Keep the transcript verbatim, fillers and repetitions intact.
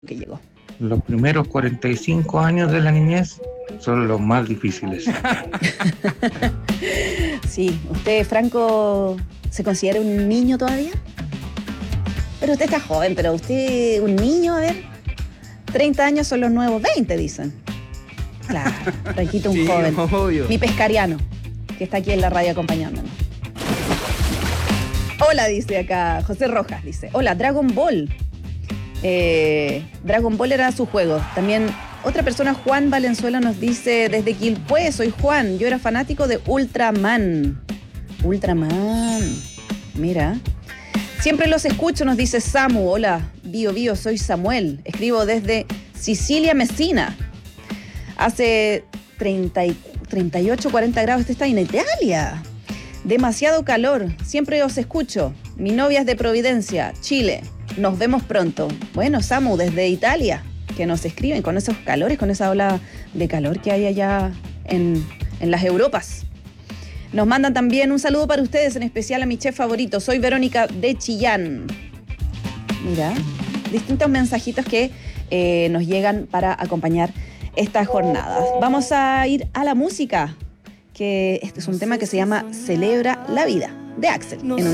que llegó. Los primeros cuarenta y cinco años de la niñez son los más difíciles. Sí, ¿usted, Franco, se considera un niño todavía? Pero usted está joven, pero usted, un niño, a ver. treinta años son los nuevos veinte, dicen. Claro, Franquito, un Sí, joven. obvio. Mi pescariano, que está aquí en la radio acompañándonos. Hola, dice acá, José Rojas, dice. Hola, Dragon Ball. Eh, Dragon Ball era su juego. También otra persona, Juan Valenzuela, nos dice, desde Quilpué, soy Juan, yo era fanático de Ultraman. Ultraman, mira. Siempre los escucho, nos dice Samu. Hola, Bio Bio, soy Samuel. Escribo desde Sicilia, Messina. Hace treinta, treinta y ocho, cuarenta grados, este está en Italia. Demasiado calor, siempre os escucho. Mi novia es de Providencia, Chile. Nos vemos pronto. Bueno, Samu, desde Italia, que nos escriben con esos calores, con esa ola de calor que hay allá en, en las Europas. Nos mandan también un saludo para ustedes, en especial a mi chef favorito. Soy Verónica de Chillán. Mira, distintos mensajitos que eh, nos llegan para acompañar estas jornadas. Vamos a ir a la música, que este es un tema que se llama Celebra la Vida, de Axel. En un